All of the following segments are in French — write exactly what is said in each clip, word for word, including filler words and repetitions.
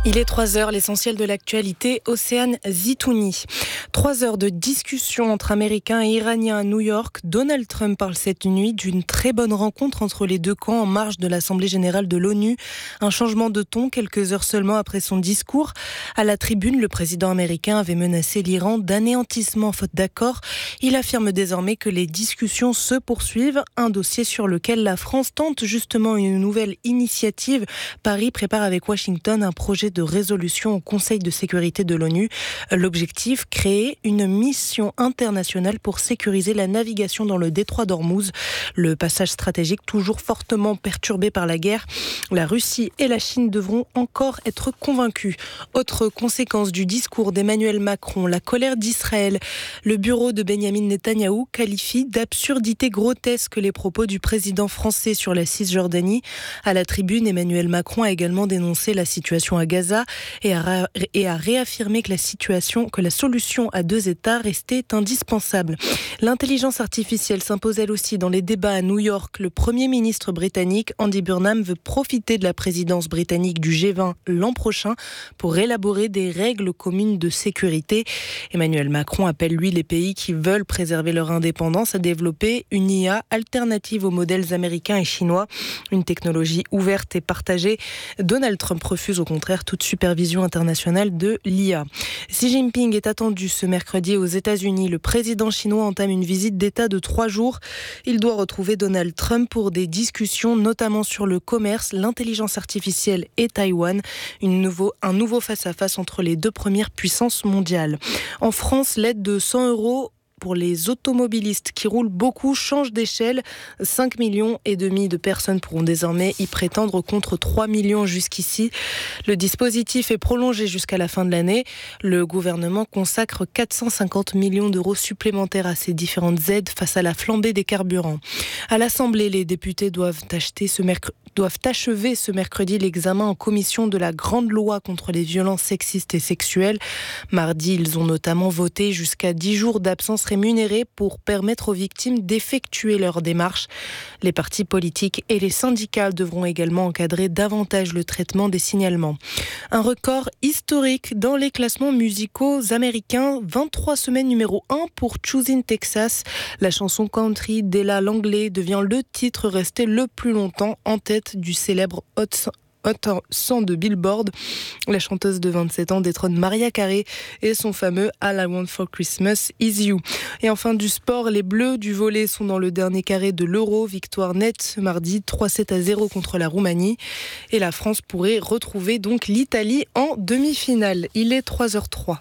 Il est trois heures, l'essentiel de l'actualité, Océane Zitouni. Trois heures de discussion entre Américains et Iraniens à New York. Donald Trump parle cette nuit d'une très bonne rencontre entre les deux camps en marge de l'Assemblée générale de l'ONU. Un changement de ton quelques heures seulement après son discours. À la tribune, le président américain avait menacé l'Iran d'anéantissement faute d'accord. Il affirme désormais que les discussions se poursuivent. Un dossier sur lequel la France tente justement une nouvelle initiative. Paris prépare avec Washington un projet de résolution au Conseil de sécurité de l'ONU. L'objectif, créer une mission internationale pour sécuriser la navigation dans le détroit d'Ormuz. Le passage stratégique toujours fortement perturbé par la guerre. La Russie et la Chine devront encore être convaincus. Autre conséquence du discours d'Emmanuel Macron, la colère d'Israël. Le bureau de Benyamin Netanyahou qualifie d'absurdité grotesque les propos du président français sur la Cisjordanie. À la tribune, Emmanuel Macron a également dénoncé la situation à Gaza et a, et a réaffirmé que la situation, que la solution à deux États restait indispensable. L'intelligence artificielle s'impose elle aussi dans les débats à New York. Le Premier ministre britannique Andy Burnham veut profiter de la présidence britannique du G vingt l'an prochain pour élaborer des règles communes de sécurité. Emmanuel Macron appelle lui les pays qui veulent préserver leur indépendance à développer une I A alternative aux modèles américains et chinois, une technologie ouverte et partagée. Donald Trump refuse au contraire toute supervision internationale de l'I A. Xi Jinping est attendu ce mercredi aux États-Unis. Le président chinois entame une visite d'État de trois jours. Il doit retrouver Donald Trump pour des discussions, notamment sur le commerce, l'intelligence artificielle et Taïwan. Une nouveau, un nouveau face-à-face entre les deux premières puissances mondiales. En France, l'aide de cent euros pour les automobilistes qui roulent beaucoup change d'échelle. cinq millions et demi de personnes pourront désormais y prétendre contre trois millions jusqu'ici. Le dispositif est prolongé jusqu'à la fin de l'année. Le gouvernement consacre quatre cent cinquante millions d'euros supplémentaires à ces différentes aides face à la flambée des carburants. À l'Assemblée, les députés doivent acheter ce mercredi doivent achever ce mercredi l'examen en commission de la grande loi contre les violences sexistes et sexuelles. Mardi, ils ont notamment voté jusqu'à dix jours d'absence rémunérée pour permettre aux victimes d'effectuer leur démarche. Les partis politiques et les syndicats devront également encadrer davantage le traitement des signalements. Un record historique dans les classements musicaux américains. vingt-trois semaines numéro un pour Choosing Texas. La chanson country d'Ella Langley devient le titre resté le plus longtemps en tête du célèbre Hot Hot cent de Billboard. La chanteuse de vingt-sept ans détrône Mariah Carey et son fameux All I Want for Christmas Is You. Et enfin du sport, les Bleus du volley sont dans le dernier carré de l'Euro. Victoire nette ce mardi, trois sept à zéro contre la Roumanie. Et la France pourrait retrouver donc l'Italie en demi-finale. Il est trois heures zéro trois.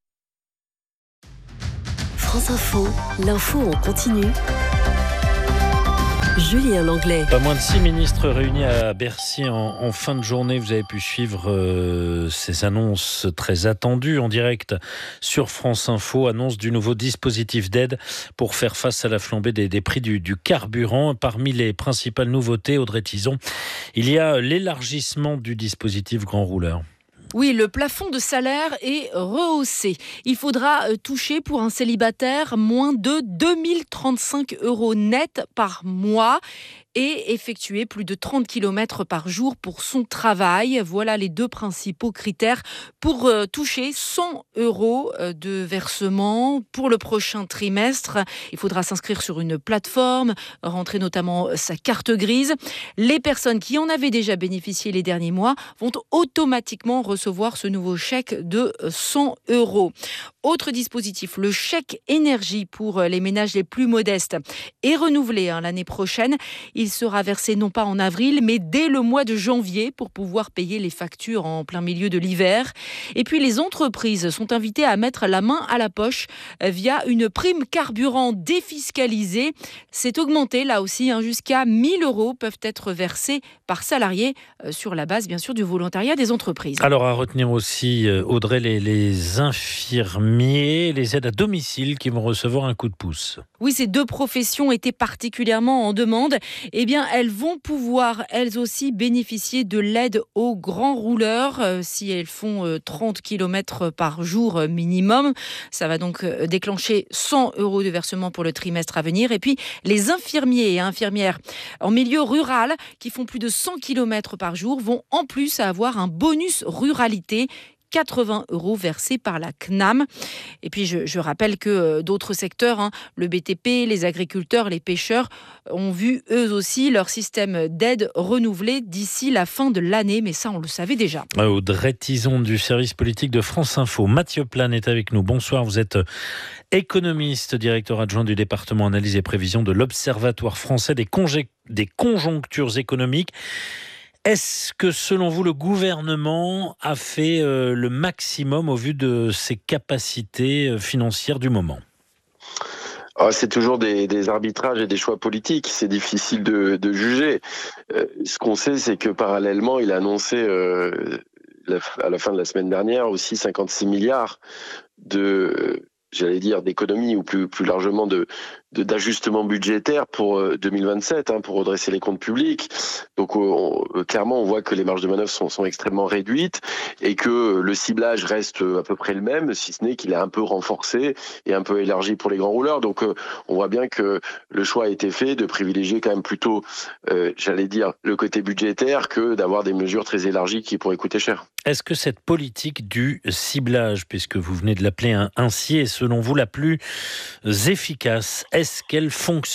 France Info, l'info en continu. Julien Langlais. Pas moins de six ministres réunis à Bercy en, en fin de journée. Vous avez pu suivre euh, ces annonces très attendues en direct sur France Info. Annonce du nouveau dispositif d'aide pour faire face à la flambée des, des prix du, du carburant. Parmi les principales nouveautés, Audrey Tison, il y a l'élargissement du dispositif Grand Rouleur. Oui, le plafond de salaire est rehaussé. Il faudra toucher pour un célibataire moins de deux mille trente-cinq euros net par mois et effectuer plus de trente kilomètres par jour pour son travail. Voilà les deux principaux critères pour euh, toucher cent euros de versement pour le prochain trimestre. Il faudra s'inscrire sur une plateforme, rentrer notamment sa carte grise. Les personnes qui en avaient déjà bénéficié les derniers mois vont automatiquement recevoir ce nouveau chèque de cent euros. Autre dispositif, le chèque énergie pour les ménages les plus modestes est renouvelé hein, l'année prochaine. Il sera versé non pas en avril, mais dès le mois de janvier pour pouvoir payer les factures en plein milieu de l'hiver. Et puis les entreprises sont invitées à mettre la main à la poche via une prime carburant défiscalisée. C'est augmenté là aussi, hein, jusqu'à mille euros peuvent être versés par salarié euh, sur la base bien sûr du volontariat des entreprises. Alors à retenir aussi, Audrey, les, les infirmiers infirmiers, les aides à domicile qui vont recevoir un coup de pouce. Oui, ces deux professions étaient particulièrement en demande. Eh bien, elles vont pouvoir, elles aussi, bénéficier de l'aide aux grands rouleurs euh, si elles font euh, trente kilomètres par jour euh, minimum. Ça va donc euh, déclencher cent euros de versement pour le trimestre à venir. Et puis, les infirmiers et infirmières en milieu rural qui font plus de cent kilomètres par jour vont en plus avoir un bonus ruralité, quatre-vingts euros versés par la C N A M. Et puis je, je rappelle que euh, d'autres secteurs, hein, le B T P, les agriculteurs, les pêcheurs, ont vu eux aussi leur système d'aide renouvelé d'ici la fin de l'année. Mais ça, on le savait déjà. Audrey Tison du service politique de France Info. Mathieu Plane est avec nous. Bonsoir, vous êtes économiste, directeur adjoint du département analyse et prévision de l'Observatoire français des, congé- des conjonctures économiques. Est-ce que, selon vous, le gouvernement a fait euh, le maximum au vu de ses capacités financières du moment ? Ah, c'est toujours des, des arbitrages et des choix politiques. C'est difficile de, de juger. Euh, ce qu'on sait, c'est que parallèlement, il a annoncé euh, la, à la fin de la semaine dernière aussi cinquante-six milliards de, j'allais dire, d'économies ou plus, plus largement de, de, d'ajustements budgétaires pour deux mille vingt-sept, hein, pour redresser les comptes publics. Donc on, clairement, on voit que les marges de manœuvre sont, sont extrêmement réduites et que le ciblage reste à peu près le même, si ce n'est qu'il est un peu renforcé et un peu élargi pour les grands rouleurs. Donc on voit bien que le choix a été fait de privilégier quand même plutôt, euh, j'allais dire, le côté budgétaire que d'avoir des mesures très élargies qui pourraient coûter cher. Est-ce que cette politique du ciblage, puisque vous venez de l'appeler ainsi, est selon vous la plus efficace ? Est-ce qu'elle fonctionne ?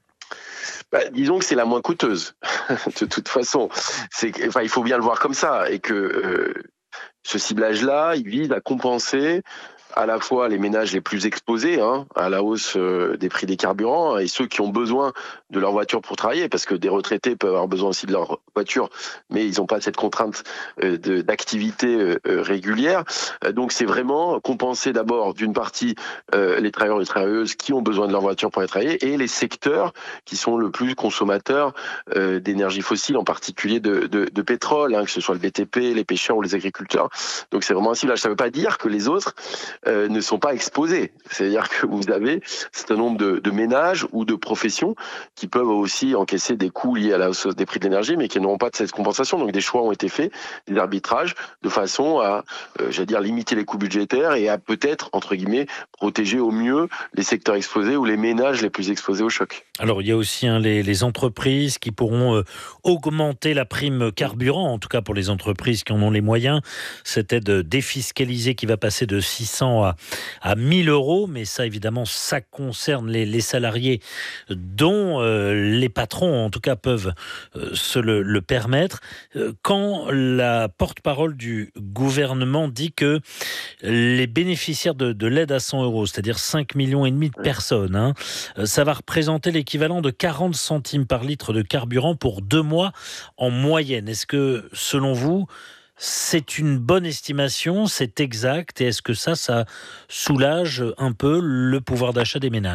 Bah, disons que c'est la moins coûteuse. De toute façon, c'est, enfin, il faut bien le voir comme ça, et que euh, ce ciblage-là, il vise à compenser à la fois les ménages les plus exposés hein, à la hausse euh, des prix des carburants et ceux qui ont besoin de leur voiture pour travailler, parce que des retraités peuvent avoir besoin aussi de leur voiture, mais ils n'ont pas cette contrainte euh, de, d'activité euh, régulière. Euh, donc c'est vraiment compenser d'abord d'une partie euh, les travailleurs et les travailleuses qui ont besoin de leur voiture pour aller travailler et les secteurs qui sont le plus consommateurs euh, d'énergie fossile, en particulier de, de, de pétrole, hein, que ce soit le B T P, les pêcheurs ou les agriculteurs. Donc c'est vraiment un ciblage. Ça ne veut pas dire que les autres Euh, ne sont pas exposés. C'est-à-dire que vous avez un certain nombre de, de ménages ou de professions qui peuvent aussi encaisser des coûts liés à la hausse des prix de l'énergie, mais qui n'auront pas de cette compensation. Donc des choix ont été faits, des arbitrages, de façon à, euh, j'allais dire, limiter les coûts budgétaires et à peut-être, entre guillemets, protéger au mieux les secteurs exposés ou les ménages les plus exposés au choc. Alors il y a aussi hein, les, les entreprises qui pourront euh, augmenter la prime carburant, en tout cas pour les entreprises qui en ont les moyens. Cette aide défiscalisée qui va passer de six cents à, à mille euros, mais ça évidemment ça concerne les, les salariés dont euh, les patrons en tout cas peuvent euh, se le, le permettre. Euh, quand la porte-parole du gouvernement dit que les bénéficiaires de, de l'aide à cent euros, c'est-à-dire cinq millions et demi de personnes, hein, ça va représenter l'équivalent de quarante centimes par litre de carburant pour deux mois en moyenne. Est-ce que selon vous c'est une bonne estimation, c'est exact, et est-ce que ça, ça soulage un peu le pouvoir d'achat des ménages ?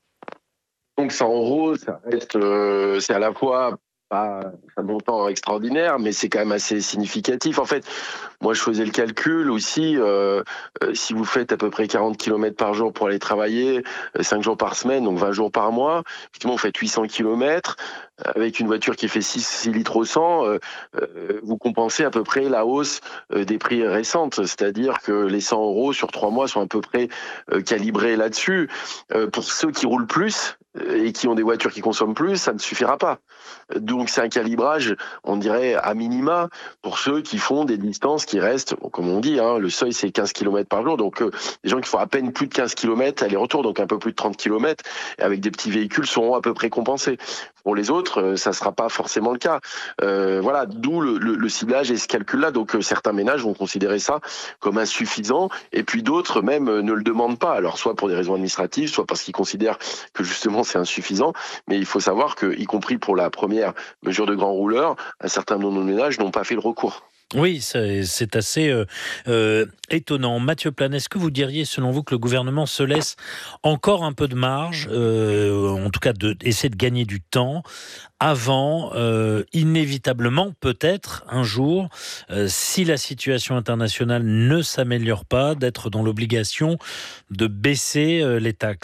Donc cent euros, ça reste, euh, c'est à la fois pas un montant extraordinaire, mais c'est quand même assez significatif. En fait, moi, je faisais le calcul aussi. Euh, euh, si vous faites à peu près quarante kilomètres par jour pour aller travailler, euh, cinq jours par semaine, donc vingt jours par mois, effectivement, vous faites huit cents kilomètres. Avec une voiture qui fait six litres au cent, euh, euh, vous compensez à peu près la hausse euh, des prix récentes. C'est-à-dire que les cent euros sur trois mois sont à peu près euh, calibrés là-dessus. Euh, pour ceux qui roulent plus et qui ont des voitures qui consomment plus, ça ne suffira pas. Donc c'est un calibrage, on dirait, à minima pour ceux qui font des distances qui restent, bon, comme on dit, hein, le seuil c'est quinze kilomètres par jour, donc euh, les gens qui font à peine plus de quinze kilomètres aller-retour, donc un peu plus de trente kilomètres, avec des petits véhicules seront à peu près compensés. Pour les autres, euh, ça ne sera pas forcément le cas. Euh, voilà, d'où le, le, le ciblage et ce calcul-là. Donc euh, certains ménages vont considérer ça comme insuffisant, et puis d'autres même euh, ne le demandent pas. Alors soit pour des raisons administratives, soit parce qu'ils considèrent que justement c'est insuffisant. Mais il faut savoir que, y compris pour la première mesure de grand rouleur, un certain nombre de ménages n'ont pas fait le recours. Oui, c'est, c'est assez euh, euh, étonnant. Mathieu Plane, est-ce que vous diriez, selon vous, que le gouvernement se laisse encore un peu de marge, euh, en tout cas de, essaie de gagner du temps, avant, euh, inévitablement, peut-être, un jour, euh, si la situation internationale ne s'améliore pas, d'être dans l'obligation de baisser euh, les taxes ?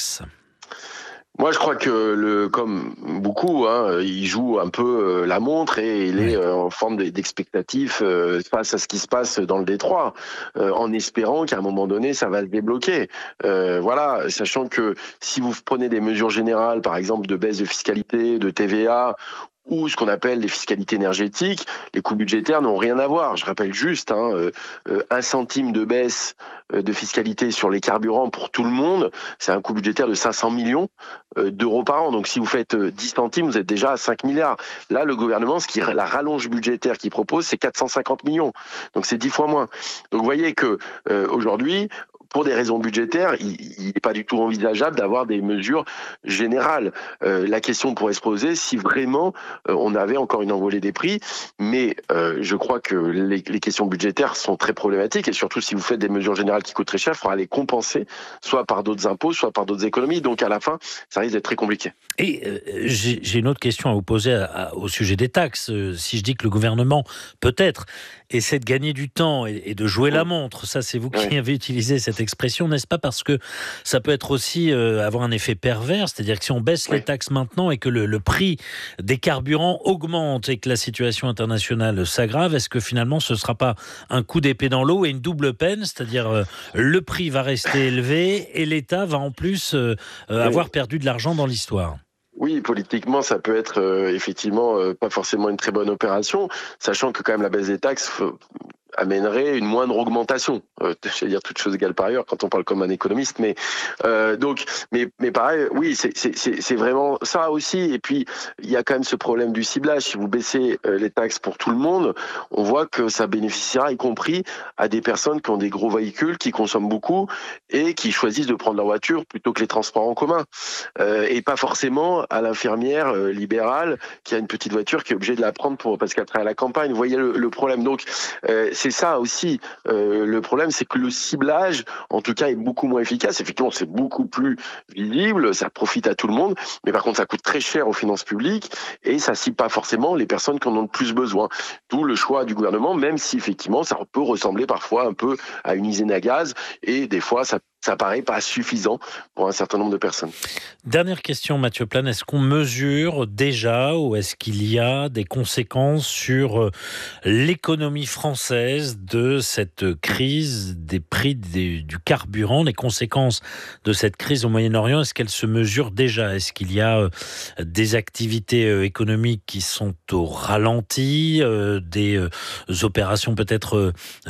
Moi, je crois que, le, comme beaucoup, hein, il joue un peu euh, la montre et il est euh, en forme d'expectatif euh, face à ce qui se passe dans le Détroit, euh, en espérant qu'à un moment donné, ça va le débloquer. Euh, voilà, sachant que si vous prenez des mesures générales, par exemple de baisse de fiscalité, de T V A, ou ce qu'on appelle les fiscalités énergétiques, les coûts budgétaires n'ont rien à voir. Je rappelle juste, hein, euh, euh, un centime de baisse euh, de fiscalité sur les carburants pour tout le monde, c'est un coût budgétaire de cinq cents millions euh, d'euros par an. Donc si vous faites euh, dix centimes, vous êtes déjà à cinq milliards. Là, le gouvernement, ce qui la rallonge budgétaire qu'il propose, c'est quatre cent cinquante millions. Donc c'est dix fois moins. Donc vous voyez que euh, aujourd'hui, pour des raisons budgétaires, il n'est pas du tout envisageable d'avoir des mesures générales. Euh, la question pourrait se poser si vraiment euh, on avait encore une envolée des prix, mais euh, je crois que les, les questions budgétaires sont très problématiques, et surtout si vous faites des mesures générales qui coûtent très cher, il faudra les compenser, soit par d'autres impôts, soit par d'autres économies. Donc à la fin, ça risque d'être très compliqué. Et euh, j'ai, j'ai une autre question à vous poser à, à, au sujet des taxes. Euh, si je dis que le gouvernement, peut-être, essaie de gagner du temps et, et de jouer oui. la montre, ça c'est vous qui oui. avez utilisé cette expression, n'est-ce pas? Parce que ça peut être aussi euh, avoir un effet pervers, c'est-à-dire que si on baisse oui. les taxes maintenant et que le, le prix des carburants augmente et que la situation internationale s'aggrave, est-ce que finalement ce ne sera pas un coup d'épée dans l'eau et une double peine, c'est-à-dire euh, le prix va rester élevé et l'État va en plus euh, euh, oui. avoir perdu de l'argent dans l'histoire? Oui, politiquement, ça peut être euh, effectivement euh, pas forcément une très bonne opération, sachant que quand même la baisse des taxes faut, amènerait une moindre augmentation. Euh, je vais dire toute chose égale par ailleurs quand on parle comme un économiste, mais euh, donc, mais mais pareil, oui, c'est c'est c'est c'est vraiment ça aussi. Et puis il y a quand même ce problème du ciblage. Si vous baissez euh, les taxes pour tout le monde, on voit que ça bénéficiera, y compris à des personnes qui ont des gros véhicules, qui consomment beaucoup et qui choisissent de prendre leur voiture plutôt que les transports en commun, euh, et pas forcément à l'infirmière euh, libérale qui a une petite voiture qui est obligée de la prendre pour parce qu'elle travaille à la campagne. Vous voyez le, le problème. Donc euh, c'est ça aussi. Euh, le problème, c'est que le ciblage, en tout cas, est beaucoup moins efficace. Effectivement, c'est beaucoup plus visible, ça profite à tout le monde, mais par contre, ça coûte très cher aux finances publiques et ça cible pas forcément les personnes qui en ont le plus besoin. D'où le choix du gouvernement, même si effectivement, ça peut ressembler parfois un peu à une usine à gaz et des fois, ça ça paraît pas suffisant pour un certain nombre de personnes. Dernière question, Mathieu Plane. Est-ce qu'on mesure déjà ou est-ce qu'il y a des conséquences sur l'économie française de cette crise des prix des, du carburant, les conséquences de cette crise au Moyen-Orient? Est-ce qu'elles se mesurent déjà? Est-ce qu'il y a des activités économiques qui sont au ralenti, des opérations peut-être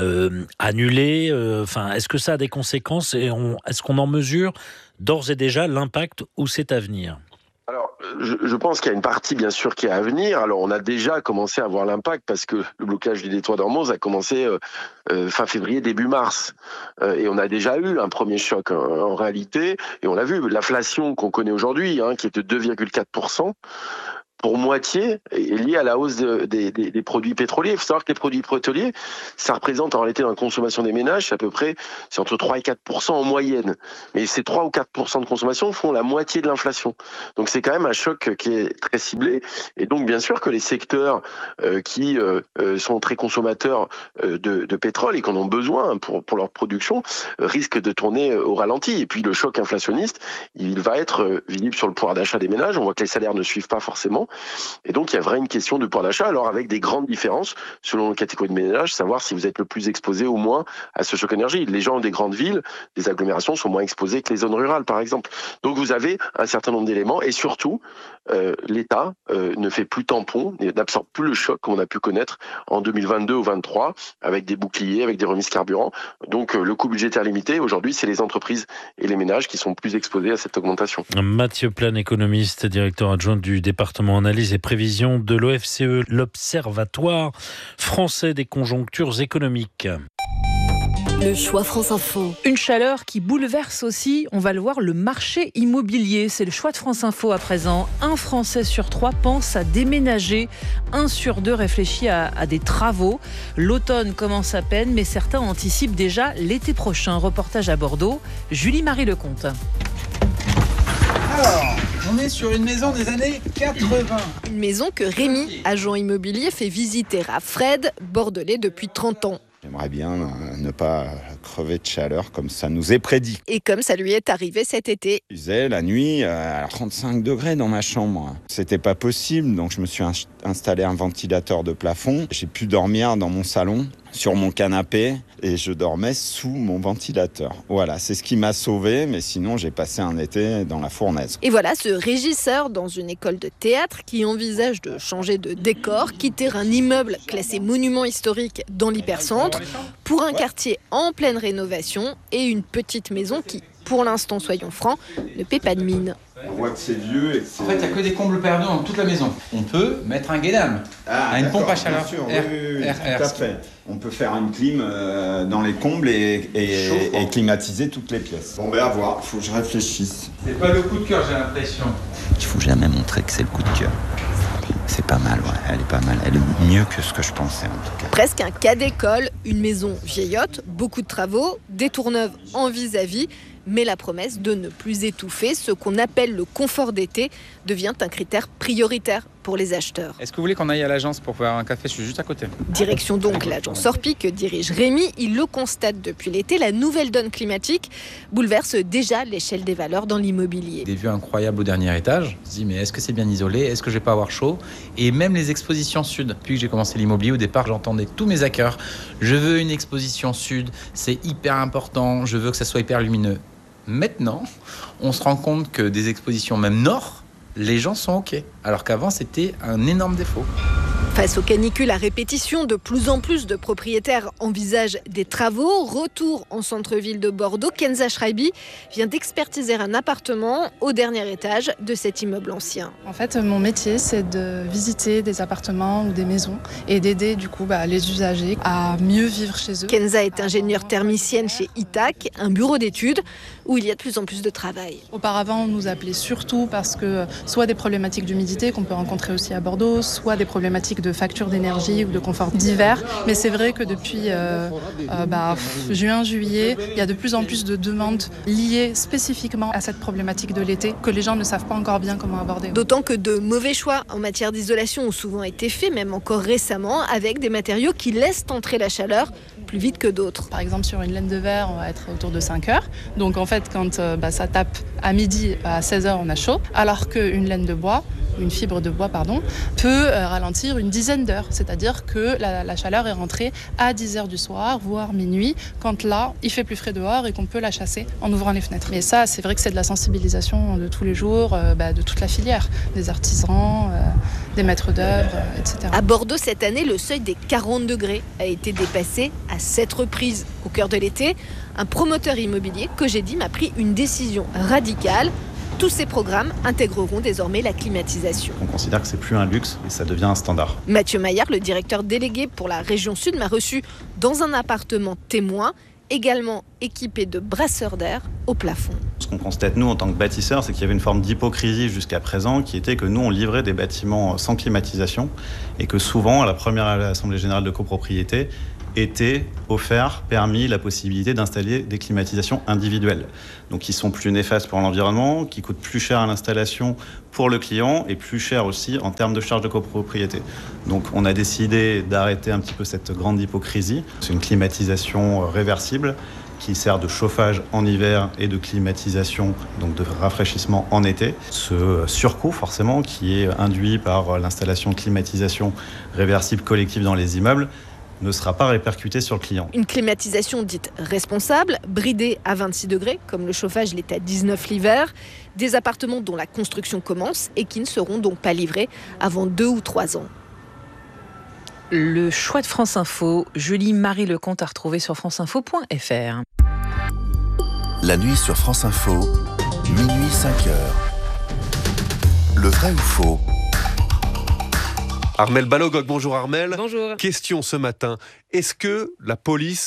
annulées? Enfin, est-ce que ça a des conséquences et on Est-ce qu'on en mesure d'ores et déjà l'impact ou c'est à venir? Alors, je, je pense qu'il y a une partie, bien sûr, qui est à venir. Alors, on a déjà commencé à voir l'impact parce que le blocage du détroit d'Ormuz a commencé euh, euh, fin février, début mars. Euh, et on a déjà eu un premier choc en, en réalité. Et on l'a vu, l'inflation qu'on connaît aujourd'hui, hein, qui est de deux virgule quatre pour cent, pour moitié est lié à la hausse de, des, des, des produits pétroliers. Il faut savoir que les produits pétroliers, ça représente en réalité dans la consommation des ménages, c'est à peu près c'est entre trois et quatre pour cent en moyenne. Mais ces trois ou quatre pour cent de consommation font la moitié de l'inflation. Donc c'est quand même un choc qui est très ciblé. Et donc bien sûr que les secteurs euh, qui euh, sont très consommateurs euh, de, de pétrole et qui en ont besoin pour, pour leur production euh, risquent de tourner au ralenti. Et puis le choc inflationniste, il va être visible sur le pouvoir d'achat des ménages. On voit que les salaires ne suivent pas forcément. Et donc, il y a vraiment une question de pouvoir d'achat, alors avec des grandes différences selon les catégories de ménage, savoir si vous êtes le plus exposé ou moins à ce choc énergie. Les gens des grandes villes, des agglomérations sont moins exposés que les zones rurales, par exemple. Donc, vous avez un certain nombre d'éléments et surtout, euh, l'État euh, ne fait plus tampon, n'absorbe plus le choc qu'on a pu connaître en deux mille vingt-deux ou vingt-trois avec des boucliers, avec des remises carburant. Donc, euh, le coût budgétaire limité, aujourd'hui, c'est les entreprises et les ménages qui sont plus exposés à cette augmentation. Mathieu Plane, économiste, directeur adjoint du département analyse et prévision de l'O F C E, l'Observatoire français des conjonctures économiques. Le choix France Info. Une chaleur qui bouleverse aussi, on va le voir, le marché immobilier. C'est le choix de France Info à présent. Un Français sur trois pense à déménager. Un sur deux réfléchit à, à des travaux. L'automne commence à peine, mais certains anticipent déjà l'été prochain. Reportage à Bordeaux. Julie-Marie Lecomte. Alors, on est sur une maison des années quatre-vingts. Une maison que Rémi, agent immobilier, fait visiter à Fred, bordelais depuis trente ans. J'aimerais bien ne pas crever de chaleur comme ça nous est prédit. Et comme ça lui est arrivé cet été. Il faisait la nuit à trente-cinq degrés dans ma chambre. C'était pas possible, donc je me suis installé un ventilateur de plafond. J'ai pu dormir dans mon salon, sur mon canapé, et je dormais sous mon ventilateur. Voilà, c'est ce qui m'a sauvé, mais sinon j'ai passé un été dans la fournaise. Et voilà ce régisseur dans une école de théâtre qui envisage de changer de décor, quitter un immeuble classé monument historique dans l'hypercentre pour un quartier en pleine rénovation et une petite maison qui, pour l'instant, soyons francs, ne paie pas de mine. On voit que c'est vieux et que c'est... En fait, il n'y a que des combles perdus dans toute la maison. On peut mettre un guédame, ah, une pompe à chaleur. Sûr, R, oui, oui, oui, R, R, tout à fait. On peut faire une clim euh, dans les combles et, et, et climatiser toutes les pièces. Bon, ben à voir, il faut que je réfléchisse. C'est pas le coup de cœur, j'ai l'impression. Il faut jamais montrer que c'est le coup de cœur. C'est pas mal, ouais, elle est pas mal. Elle est mieux que ce que je pensais, en tout cas. Presque un cas d'école, une maison vieillotte, beaucoup de travaux, des tourneuves en vis-à-vis, mais la promesse de ne plus étouffer, ce qu'on appelle le confort d'été, devient un critère prioritaire pour les acheteurs. Est-ce que vous voulez qu'on aille à l'agence pour faire un café ? Je suis juste à côté. Direction donc l'agence Orpi que dirige Rémi. Il le constate depuis l'été, la nouvelle donne climatique bouleverse déjà l'échelle des valeurs dans l'immobilier. Des vues incroyables au dernier étage. Je me dis mais est-ce que c'est bien isolé ? Est-ce que je vais pas avoir chaud ? Et même les expositions sud. Depuis que j'ai commencé l'immobilier, au départ j'entendais tous mes hackers. Je veux une exposition sud, c'est hyper important, je veux que ça soit hyper lumineux. Maintenant, on se rend compte que des expositions même nord, les gens sont OK. Alors qu'avant, c'était un énorme défaut. Face aux canicules à répétition, de plus en plus de propriétaires envisagent des travaux. Retour en centre-ville de Bordeaux, Kenza Schreiby vient d'expertiser un appartement au dernier étage de cet immeuble ancien. En fait, mon métier, c'est de visiter des appartements ou des maisons et d'aider du coup bah, les usagers à mieux vivre chez eux. Kenza est ingénieure thermicienne chez Itac, un bureau d'études où il y a de plus en plus de travail. Auparavant, on nous appelait surtout parce que soit des problématiques d'humidité qu'on peut rencontrer aussi à Bordeaux, soit des problématiques de facture d'énergie ou de confort d'hiver. Mais c'est vrai que depuis euh, euh, bah, juin, juillet, il y a de plus en plus de demandes liées spécifiquement à cette problématique de l'été que les gens ne savent pas encore bien comment aborder. D'autant que de mauvais choix en matière d'isolation ont souvent été faits, même encore récemment, avec des matériaux qui laissent entrer la chaleur plus vite que d'autres. Par exemple, sur une laine de verre, on va être autour de cinq heures. Donc en fait, quand euh, bah, ça tape à midi, à seize heures, on a chaud. Alors qu'une laine de bois, une fibre de bois, pardon, peut euh, ralentir une dizaine d'heures. C'est-à-dire que la, la chaleur est rentrée à dix heures du soir, voire minuit, quand là, il fait plus frais dehors et qu'on peut la chasser en ouvrant les fenêtres. Mais ça, c'est vrai que c'est de la sensibilisation de tous les jours, euh, bah, de toute la filière, des artisans, euh, des maîtres d'œuvre, euh, et cetera. À Bordeaux, cette année, le seuil des quarante degrés a été dépassé à sept reprises. Au cœur de l'été, un promoteur immobilier, Cogedim, a pris une décision radicale. Tous ces programmes intégreront désormais la climatisation. On considère que c'est plus un luxe et ça devient un standard. Mathieu Maillard, le directeur délégué pour la région sud, m'a reçu dans un appartement témoin, également équipé de brasseurs d'air au plafond. Ce qu'on constate nous en tant que bâtisseurs, c'est qu'il y avait une forme d'hypocrisie jusqu'à présent qui était que nous on livrait des bâtiments sans climatisation et que souvent à la première assemblée générale de copropriété était offert, permis la possibilité d'installer des climatisations individuelles. Donc qui sont plus néfastes pour l'environnement, qui coûtent plus cher à l'installation pour le client et plus cher aussi en termes de charges de copropriété. Donc on a décidé d'arrêter un petit peu cette grande hypocrisie. C'est une climatisation réversible qui sert de chauffage en hiver et de climatisation, donc de rafraîchissement en été. Ce surcoût, forcément, qui est induit par l'installation de climatisation réversible collective dans les immeubles, ne sera pas répercuté sur le client. Une climatisation dite responsable, bridée à vingt-six degrés, comme le chauffage l'est à dix-neuf l'hiver. Des appartements dont la construction commence et qui ne seront donc pas livrés avant deux ou trois ans. Le choix de France Info, Julie-Marie Lecomte à retrouver sur franceinfo point f r. La nuit sur France Info, minuit cinq heures. Le vrai ou faux ? Armelle Balogog, bonjour Armelle. Bonjour. Question ce matin, est-ce que la police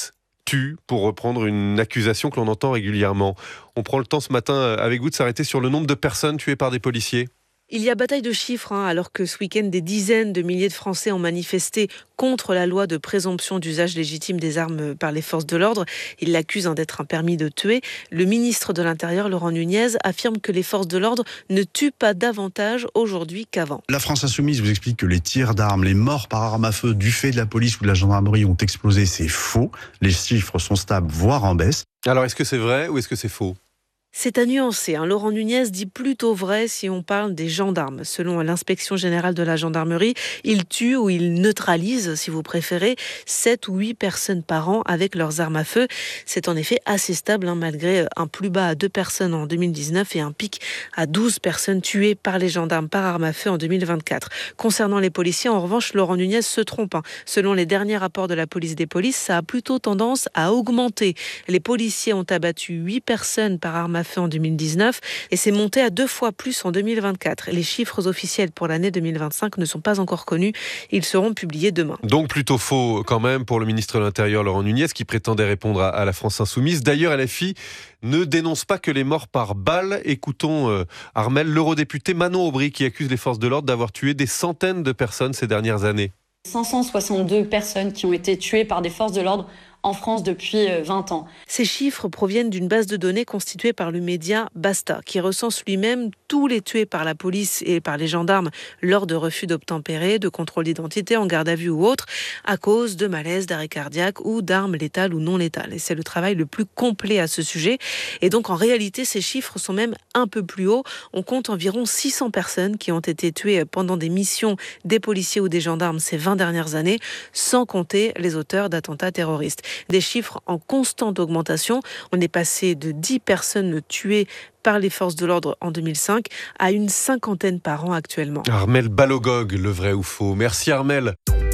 tue, pour reprendre une accusation que l'on entend régulièrement. On prend le temps ce matin avec vous de s'arrêter sur le nombre de personnes tuées par des policiers. Il y a bataille de chiffres, hein, alors que ce week-end, des dizaines de milliers de Français ont manifesté contre la loi de présomption d'usage légitime des armes par les forces de l'ordre. Ils l'accusent hein, d'être un permis de tuer. Le ministre de l'Intérieur, Laurent Nunez, affirme que les forces de l'ordre ne tuent pas davantage aujourd'hui qu'avant. La France Insoumise vous explique que les tirs d'armes, les morts par arme à feu du fait de la police ou de la gendarmerie ont explosé. C'est faux. Les chiffres sont stables, voire en baisse. Alors, est-ce que c'est vrai ou est-ce que c'est faux ? C'est à nuancer. Hein. Laurent Nunez dit plutôt vrai si on parle des gendarmes. Selon l'inspection générale de la gendarmerie, ils tuent ou ils neutralisent, si vous préférez, sept ou huit personnes par an avec leurs armes à feu. C'est en effet assez stable, hein, malgré un plus bas à deux personnes en deux mille dix-neuf et un pic à douze personnes tuées par les gendarmes par arme à feu en deux mille vingt-quatre. Concernant les policiers, en revanche, Laurent Nunez se trompe. Hein. Selon les derniers rapports de la police des polices, ça a plutôt tendance à augmenter. Les policiers ont abattu huit personnes par arme à feu en deux mille dix-neuf et c'est monté à deux fois plus en deux mille vingt-quatre. Les chiffres officiels pour l'année deux mille vingt-cinq ne sont pas encore connus. Ils seront publiés demain. Donc plutôt faux quand même pour le ministre de l'Intérieur Laurent Nunez qui prétendait répondre à, à la France Insoumise. D'ailleurs, L F I ne dénonce pas que les morts par balles. Écoutons euh, Armelle, l'eurodéputé Manon Aubry qui accuse les forces de l'ordre d'avoir tué des centaines de personnes ces dernières années. cinq cent soixante-deux personnes qui ont été tuées par des forces de l'ordre en France depuis vingt ans. Ces chiffres proviennent d'une base de données constituée par le média Basta, qui recense lui-même tous les tués par la police et par les gendarmes lors de refus d'obtempérer, de contrôle d'identité, en garde à vue ou autre, à cause de malaise, d'arrêt cardiaque ou d'armes létales ou non létales. Et c'est le travail le plus complet à ce sujet. Et donc, en réalité, ces chiffres sont même un peu plus hauts. On compte environ six cents personnes qui ont été tuées pendant des missions des policiers ou des gendarmes ces vingt dernières années, sans compter les auteurs d'attentats terroristes. Des chiffres en constante augmentation. On est passé de dix personnes tuées par les forces de l'ordre en deux mille cinq à une cinquantaine par an actuellement. Armelle Balogog, le vrai ou faux. Merci Armelle.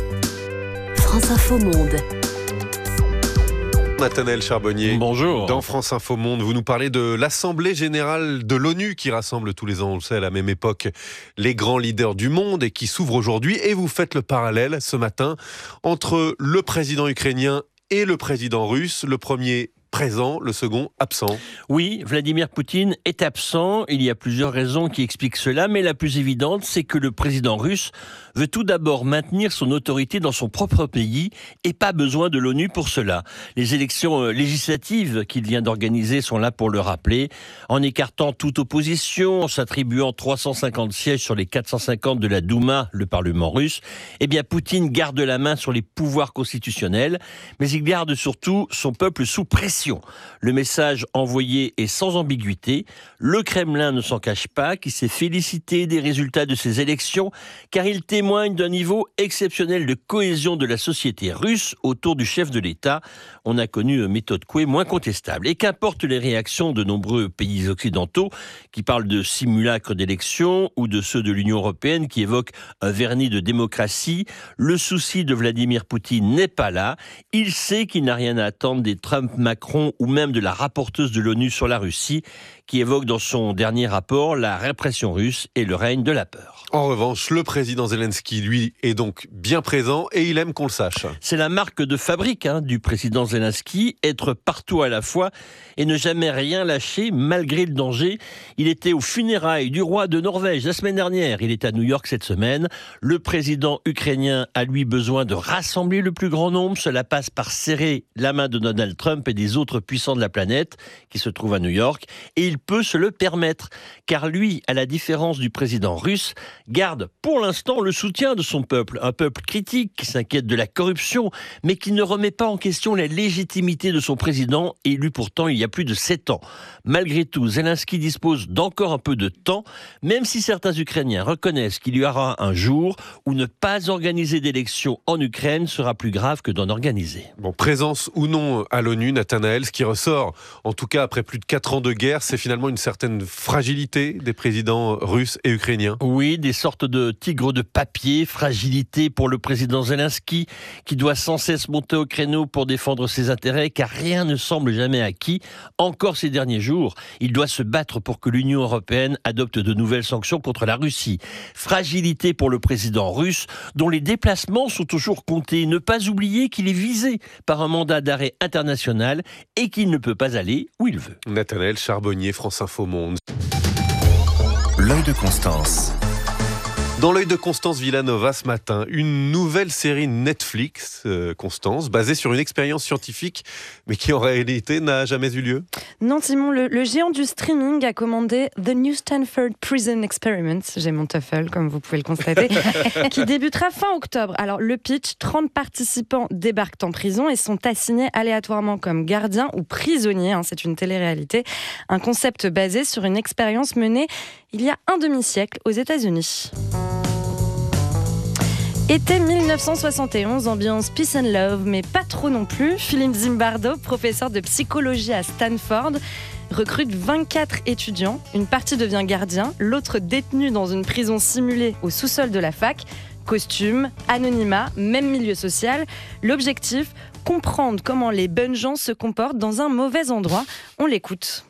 France Info Monde. Nathanaël Charbonnier. Bonjour. Dans France Info Monde, vous nous parlez de l'Assemblée Générale de l'ONU qui rassemble tous les ans, on le sait, à la même époque, les grands leaders du monde et qui s'ouvre aujourd'hui. Et vous faites le parallèle ce matin entre le président ukrainien et le président russe, le premier présent, le second absent. Oui, Vladimir Poutine est absent. Il y a plusieurs raisons qui expliquent cela, mais la plus évidente, c'est que le président russe veut tout d'abord maintenir son autorité dans son propre pays et pas besoin de l'ONU pour cela. Les élections législatives qu'il vient d'organiser sont là pour le rappeler. En écartant toute opposition, en s'attribuant trois cent cinquante sièges sur les quatre cent cinquante de la Douma, le Parlement russe, eh bien Poutine garde la main sur les pouvoirs constitutionnels, mais il garde surtout son peuple sous pression. Le message envoyé est sans ambiguïté. Le Kremlin ne s'en cache pas, qui s'est félicité des résultats de ces élections, car il témoigne d'un niveau exceptionnel de cohésion de la société russe autour du chef de l'État. On a connu une méthode Coué moins contestable. Et qu'importe les réactions de nombreux pays occidentaux qui parlent de simulacre d'élections ou de ceux de l'Union européenne qui évoquent un vernis de démocratie, le souci de Vladimir Poutine n'est pas là. Il sait qu'il n'a rien à attendre des Trump-Macron ou même de la rapporteuse de l'ONU sur la Russie, qui évoque dans son dernier rapport la répression russe et le règne de la peur. En revanche, le président Zelensky, lui, est donc bien présent et il aime qu'on le sache. C'est la marque de fabrique hein, du président Zelensky, être partout à la fois et ne jamais rien lâcher malgré le danger. Il était aux funérailles du roi de Norvège la semaine dernière, il est à New York cette semaine. Le président ukrainien a lui besoin de rassembler le plus grand nombre, cela passe par serrer la main de Donald Trump et des autres puissants de la planète qui se trouvent à New York, et il peut se le permettre, car lui, à la différence du président russe, garde pour l'instant le soutien de son peuple, un peuple critique qui s'inquiète de la corruption, mais qui ne remet pas en question la légitimité de son président, élu pourtant il y a plus de sept ans. Malgré tout, Zelensky dispose d'encore un peu de temps, même si certains Ukrainiens reconnaissent qu'il y aura un jour où ne pas organiser d'élections en Ukraine sera plus grave que d'en organiser. Bon, présence ou non à l'ONU, Nathanaël, ce qui ressort, en tout cas après plus de quatre ans de guerre, c'est finalement une certaine fragilité des présidents russes et ukrainiens. Oui, des sortes de tigres de papier pied, fragilité pour le président Zelensky, qui doit sans cesse monter au créneau pour défendre ses intérêts, car rien ne semble jamais acquis. Encore ces derniers jours, il doit se battre pour que l'Union européenne adopte de nouvelles sanctions contre la Russie. Fragilité pour le président russe, dont les déplacements sont toujours comptés. Ne pas oublier qu'il est visé par un mandat d'arrêt international et qu'il ne peut pas aller où il veut. Nathanaël Charbonnier, France Info Monde. L'œil de Constance. Dans l'œil de Constance Villanova ce matin, une nouvelle série Netflix, euh, Constance, basée sur une expérience scientifique, mais qui en réalité n'a jamais eu lieu. Non, Simon, le, le géant du streaming a commandé The New Stanford Prison Experiment, j'ai mon TOEFL comme vous pouvez le constater, qui débutera fin octobre. Alors le pitch, trente participants débarquent en prison et sont assignés aléatoirement comme gardiens ou prisonniers, hein, c'est une télé-réalité, un concept basé sur une expérience menée il y a un demi-siècle aux États-Unis. Été mille neuf cent soixante et onze, ambiance peace and love, mais pas trop non plus. Philippe Zimbardo, professeur de psychologie à Stanford, recrute vingt-quatre étudiants. Une partie devient gardien, l'autre détenu dans une prison simulée au sous-sol de la fac. Costume, anonymat, même milieu social. L'objectif, comprendre comment les bonnes gens se comportent dans un mauvais endroit. On l'écoute.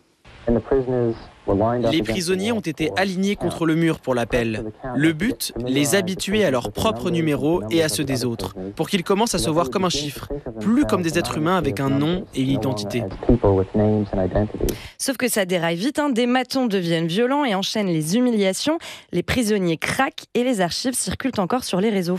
Les prisonniers ont été alignés contre le mur pour l'appel. Le but, les habituer à leur propre numéro et à ceux des autres, pour qu'ils commencent à se voir comme un chiffre, plus comme des êtres humains avec un nom et une identité. Sauf que ça déraille vite, hein. Des matons deviennent violents et enchaînent les humiliations, les prisonniers craquent et les archives circulent encore sur les réseaux.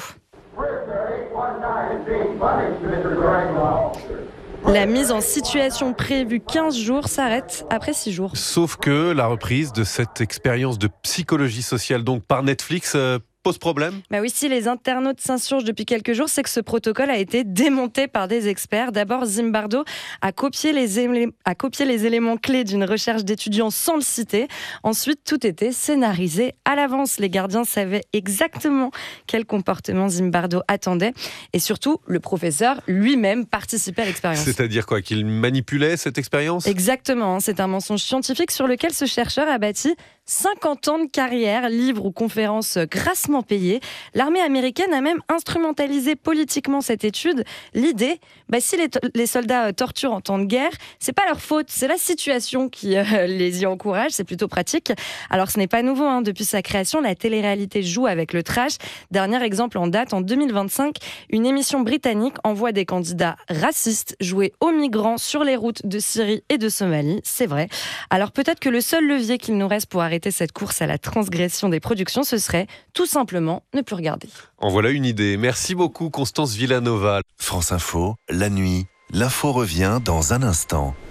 La mise en situation prévue quinze jours s'arrête après six jours. Sauf que la reprise de cette expérience de psychologie sociale donc par Netflix euh, pose problème. Bah oui, si les internautes s'insurgent depuis quelques jours, c'est que ce protocole a été démonté par des experts. D'abord, Zimbardo a copié les, élé- a copié les éléments clés d'une recherche d'étudiants sans le citer. Ensuite, tout était scénarisé à l'avance. Les gardiens savaient exactement quel comportement Zimbardo attendait. Et surtout, le professeur lui-même participait à l'expérience. C'est-à-dire quoi, qu'il manipulait cette expérience ? Exactement. C'est un mensonge scientifique sur lequel ce chercheur a bâti cinquante ans de carrière, livres ou conférences grassement payées. L'armée américaine a même instrumentalisé politiquement cette étude. L'idée, bah, si les, to- les soldats euh, torturent en temps de guerre, c'est pas leur faute, c'est la situation qui euh, les y encourage, c'est plutôt pratique. Alors ce n'est pas nouveau, hein. Depuis sa création, la télé-réalité joue avec le trash. Dernier exemple en date, en deux mille vingt-cinq, une émission britannique envoie des candidats racistes jouer aux migrants sur les routes de Syrie et de Somalie, c'est vrai. Alors peut-être que le seul levier qu'il nous reste pour arrêter cette course à la transgression des productions, ce serait tout simplement ne plus regarder. En voilà une idée. Merci beaucoup Constance Villanova. France Info, la nuit, l'info revient dans un instant.